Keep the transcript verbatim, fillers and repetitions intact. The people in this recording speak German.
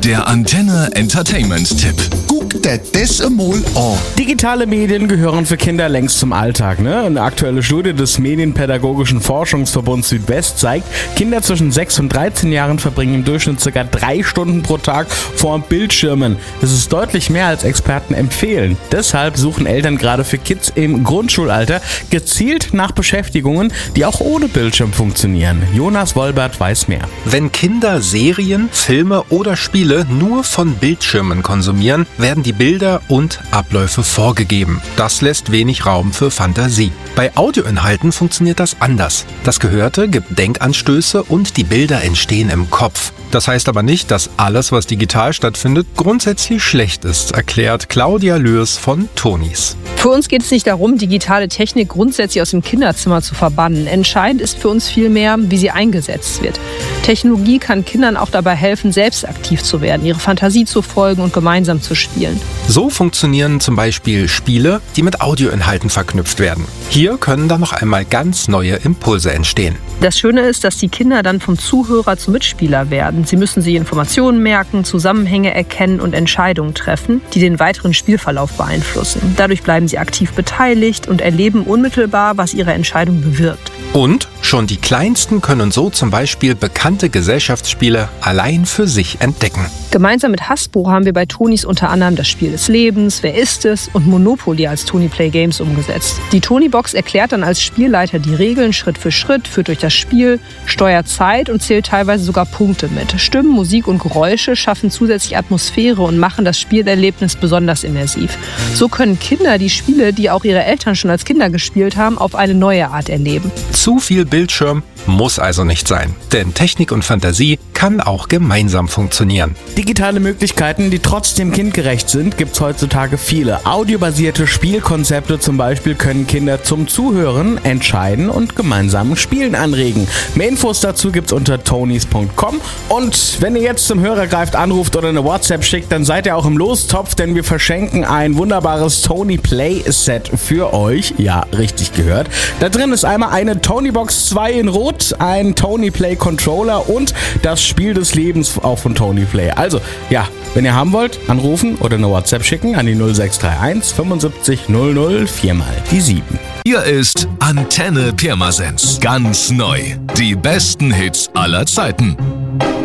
Der Antenne Entertainment-Tipp. Guck dir das einmal an. Digitale Medien gehören für Kinder längst zum Alltag. Ne? Eine aktuelle Studie des Medienpädagogischen Forschungsverbunds Südwest zeigt, Kinder zwischen sechs und dreizehn Jahren verbringen im Durchschnitt ca. drei Stunden pro Tag vor Bildschirmen. Das ist deutlich mehr, als Experten empfehlen. Deshalb suchen Eltern gerade für Kids im Grundschulalter gezielt nach Beschäftigungen, die auch ohne Bildschirm funktionieren. Jonas Wolbert weiß mehr. Wenn Kinder Serien, Filme oder Spiele nur von Bildschirmen konsumieren, werden die Bilder und Abläufe vorgegeben. Das lässt wenig Raum für Fantasie. Bei Audioinhalten funktioniert das anders. Das Gehörte gibt Denkanstöße und die Bilder entstehen im Kopf. Das heißt aber nicht, dass alles, was digital stattfindet, grundsätzlich schlecht ist, erklärt Claudia Lührs von Tonys. Für uns geht es nicht darum, digitale Technik grundsätzlich aus dem Kinderzimmer zu verbannen. Entscheidend ist für uns vielmehr, wie sie eingesetzt wird. Technologie kann Kindern auch dabei helfen, selbst aktiv zu werden, ihre Fantasie zu folgen und gemeinsam zu spielen. So funktionieren zum Beispiel Spiele, die mit Audioinhalten verknüpft werden. Hier können dann noch einmal ganz neue Impulse entstehen. Das Schöne ist, dass die Kinder dann vom Zuhörer zum Mitspieler werden. Sie müssen sich Informationen merken, Zusammenhänge erkennen und Entscheidungen treffen, die den weiteren Spielverlauf beeinflussen. Dadurch bleiben sie aktiv beteiligt und erleben unmittelbar, was ihre Entscheidung bewirkt. Und schon die Kleinsten können so zum Beispiel bekannte Gesellschaftsspiele allein für sich entdecken. Gemeinsam mit Hasbro haben wir bei Tonys unter anderem das Spiel des Lebens, Wer ist es und Monopoly als Tony Play Games umgesetzt. Die Tony-Box erklärt dann als Spielleiter die Regeln Schritt für Schritt, führt durch das Spiel, steuert Zeit und zählt teilweise sogar Punkte mit. Stimmen, Musik und Geräusche schaffen zusätzlich Atmosphäre und machen das Spielerlebnis besonders immersiv. So können Kinder die Spiele, die auch ihre Eltern schon als Kinder gespielt haben, auf eine neue Art erleben. Zu viel Bildschirm muss also nicht sein, denn Technik und Fantasie kann auch gemeinsam funktionieren. Digitale Möglichkeiten, die trotzdem kindgerecht sind, gibt es heutzutage viele. Audiobasierte Spielkonzepte zum Beispiel können Kinder zum Zuhören, Entscheiden und gemeinsamen Spielen anregen. Mehr Infos dazu gibt's unter tonys punkt com. Und wenn ihr jetzt zum Hörer greift, anruft oder eine WhatsApp schickt, dann seid ihr auch im Lostopf, denn wir verschenken ein wunderbares Tony Play Set für euch. Ja, richtig gehört. Da drin ist einmal eine Tony Box zwei in Rot, ein Tony Play Controller und das Spiel des Lebens auch von Tony Play. Also, ja, wenn ihr haben wollt, anrufen oder eine WhatsApp schicken an die null sechs drei eins fünfundsiebzig null null vier mal die sieben. Hier ist Antenne Pirmasens. Ganz neu. Die besten Hits aller Zeiten.